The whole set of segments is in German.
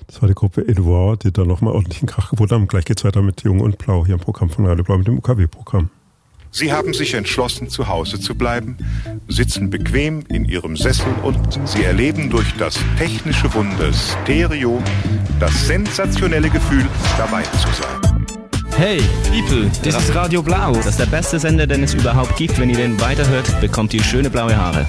Das war die Gruppe Edouard, die da nochmal ordentlichen Krach geboten haben. Gleich geht's weiter mit Jung und Blau, hier im Programm von Radio Blau mit dem UKW-Programm. Sie haben sich entschlossen, zu Hause zu bleiben, sitzen bequem in ihrem Sessel und sie erleben durch das technische Wunder Stereo das sensationelle Gefühl, dabei zu sein. Hey, People, das ist Radio Blau. Das ist der beste Sender, den es überhaupt gibt. Wenn ihr den weiterhört, bekommt ihr schöne blaue Haare.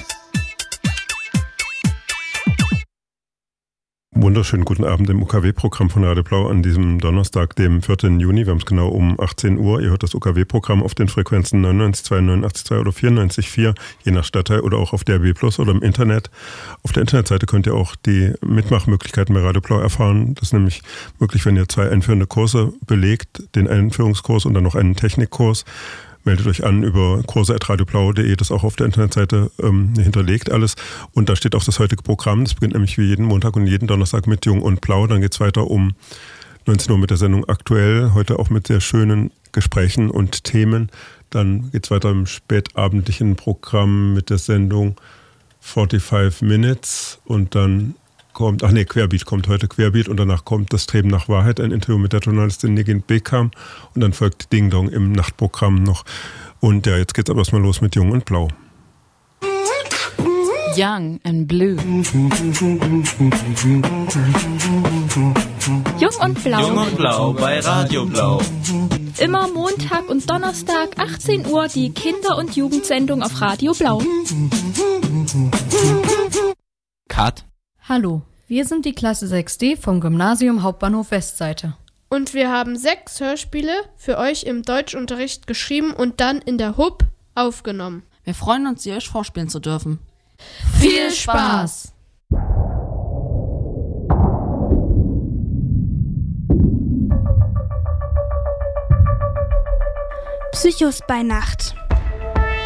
Wunderschönen guten Abend im UKW-Programm von Radio Blau an diesem Donnerstag, dem 4. Juni. Wir haben es genau um 18 Uhr. Ihr hört das UKW-Programm auf den Frequenzen 99,2, 89,2 oder 94,4, je nach Stadtteil oder auch auf DAB+ oder im Internet. Auf der Internetseite könnt ihr auch die Mitmachmöglichkeiten bei Radio Blau erfahren. Das ist nämlich möglich, wenn ihr 2 einführende Kurse belegt, den Einführungskurs und dann noch einen Technikkurs. Meldet euch an über kurse@radioblau.de, das auch auf der Internetseite hinterlegt alles. Und da steht auch das heutige Programm. Das beginnt nämlich wie jeden Montag und jeden Donnerstag mit Jung und Blau. Dann geht es weiter um 19 Uhr mit der Sendung Aktuell. Heute auch mit sehr schönen Gesprächen und Themen. Dann geht es weiter im spätabendlichen Programm mit der Sendung 45 Minutes. Und dann Querbeat kommt heute, Querbeat, und danach kommt das Streben nach Wahrheit, ein Interview mit der Journalistin Negin Bekam, und dann folgt Ding Dong im Nachtprogramm noch. Und ja, jetzt geht's aber erstmal los mit Jung und Blau. Young and Blue. Jung und Blau. Jung und Blau bei Radio Blau. Immer Montag und Donnerstag 18 Uhr die Kinder- und Jugendsendung auf Radio Blau. Cut. Hallo, wir sind die Klasse 6D vom Gymnasium Hauptbahnhof Westseite. Und wir haben 6 Hörspiele für euch im Deutschunterricht geschrieben und dann in der HUB aufgenommen. Wir freuen uns, sie euch vorspielen zu dürfen. Viel Spaß! Psychos bei Nacht.